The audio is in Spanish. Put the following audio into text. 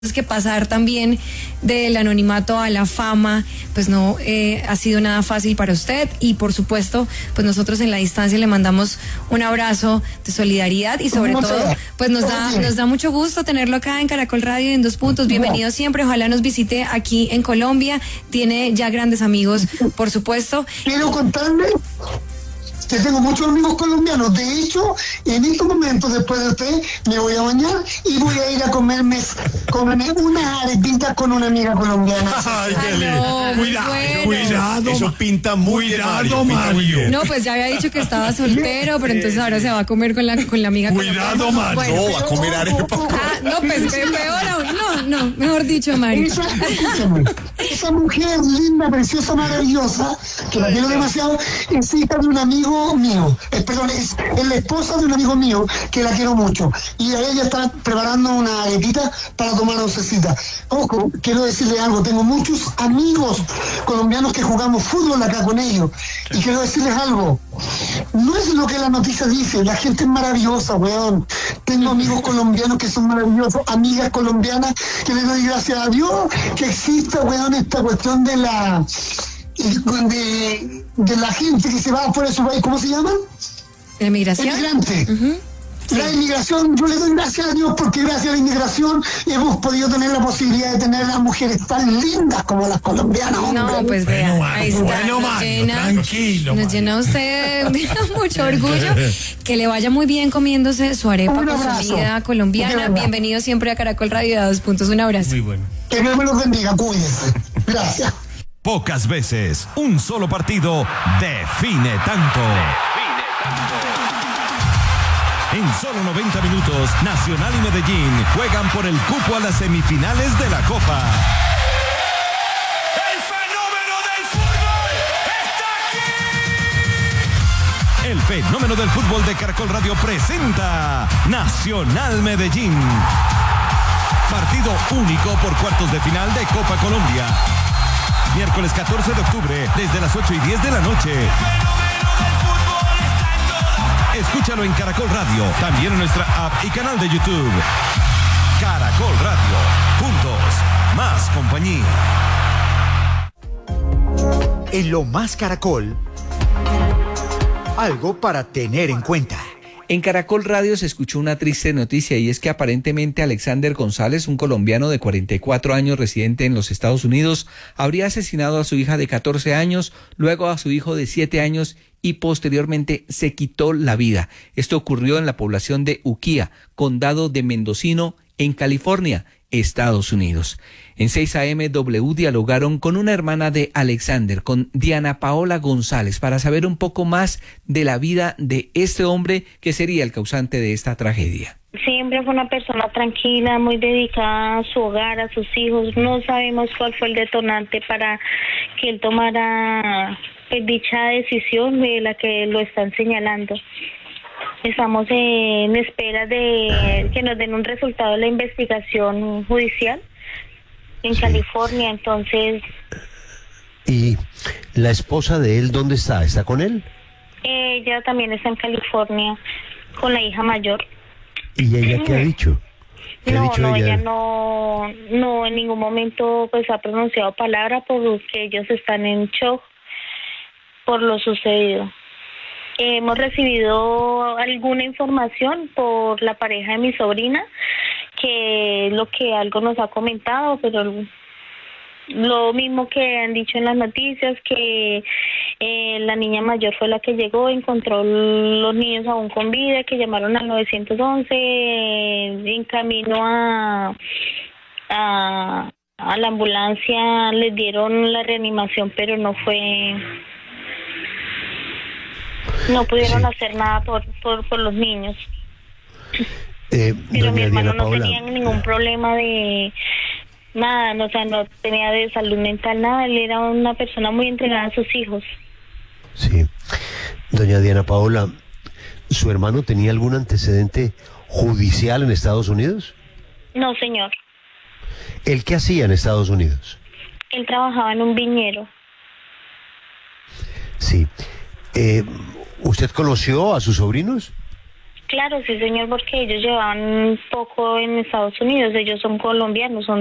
Es que pasar también del anonimato a la fama, pues no ha sido nada fácil para usted, y por supuesto, pues nosotros en la distancia le mandamos un abrazo de solidaridad y sobre todo, pues nos da mucho gusto tenerlo acá en Caracol Radio en Dos Puntos. Bienvenido siempre, ojalá nos visite aquí en Colombia, tiene ya grandes amigos, por supuesto. Quiero contarle que tengo muchos amigos colombianos. De hecho, en estos momentos, después de usted, me voy a bañar y voy a ir a comerme una arepita con una amiga colombiana. Ay, no, cuidado, eso pinta muy cuidado, Mario. No, pues ya había dicho que estaba soltero, pero entonces ahora se va a comer con la amiga colombiana. Cuidado, Mario. Bueno, no, va a comer arepa. No, pues peor aún. No, mejor dicho, Mario. Esa mujer linda, preciosa, maravillosa, que la quiero demasiado, es hija de un amigo mío, es la esposa de un amigo mío que la quiero mucho, y ella está preparando una aretita para tomar oncecita. Ojo, quiero decirle algo, tengo muchos amigos colombianos que jugamos fútbol acá con ellos, y quiero decirles algo, no es lo que la noticia dice, la gente es maravillosa, weón. Tengo amigos colombianos que son maravillosos, amigas colombianas que le doy gracias a Dios que exista, weón, esta cuestión de la gente que se va fuera de su país. ¿Cómo se llama? ¿La inmigración? Inmigrante. Sí. La inmigración, yo le doy gracias a Dios porque gracias a la inmigración hemos podido tener la posibilidad de tener a mujeres tan lindas como las colombianas, hombre. No, pues vea, ahí está. Tranquilo. Nos llena usted de mucho orgullo. Que le vaya muy bien comiéndose su arepa con su comida colombiana. Bienvenido siempre a Caracol Radio de Dos Puntos. Un abrazo. Muy bueno. Que Dios me los bendiga, cuídense. Gracias. Pocas veces un solo partido define tanto. En solo 90 minutos, Nacional y Medellín juegan por el cupo a las semifinales de la Copa. ¡El fenómeno del fútbol está aquí! El fenómeno del fútbol de Caracol Radio presenta Nacional Medellín. Partido único por cuartos de final de Copa Colombia. Miércoles 14 de octubre, desde las 8:10 de la noche. Escúchalo en Caracol Radio, también en nuestra app y canal de YouTube. Caracol Radio, juntos, más compañía. En Lo Más Caracol, algo para tener en cuenta. En Caracol Radio se escuchó una triste noticia, y es que aparentemente Alexander González, un colombiano de 44 años residente en los Estados Unidos, habría asesinado a su hija de 14 años, luego a su hijo de 7 años y posteriormente se quitó la vida. Esto ocurrió en la población de Ukiah, condado de Mendocino, en California, Estados Unidos. En 6 AM W dialogaron con una hermana de Alexander, con Diana Paola González, para saber un poco más de la vida de este hombre que sería el causante de esta tragedia. Siempre fue una persona tranquila, muy dedicada a su hogar, a sus hijos. No sabemos cuál fue el detonante para que él tomara dicha decisión de la que lo están señalando. Estamos en espera de que nos den un resultado de la investigación judicial en California, entonces... ¿Y la esposa de él dónde está? ¿Está con él? Ella también está en California con la hija mayor. ¿Y ella qué ha dicho? Ella no en ningún momento pues ha pronunciado palabra, porque ellos están en shock por lo sucedido. Hemos recibido alguna información por la pareja de mi sobrina, que es lo que algo nos ha comentado, pero lo mismo que han dicho en las noticias, que la niña mayor fue la que llegó, encontró los niños aún con vida, que llamaron al 911 en camino a la ambulancia, les dieron la reanimación, pero no pudieron hacer nada por los niños. Pero mi hermano no tenía ningún problema de nada, no tenía de salud mental, nada. Él era una persona muy entregada a sus hijos. Sí. Doña Diana Paola, ¿su hermano tenía algún antecedente judicial en Estados Unidos? No, señor. ¿Él qué hacía en Estados Unidos? Él trabajaba en un viñedo. Sí. ¿Usted conoció a sus sobrinos? Claro, sí, señor, porque ellos llevaban poco en Estados Unidos, ellos son colombianos, son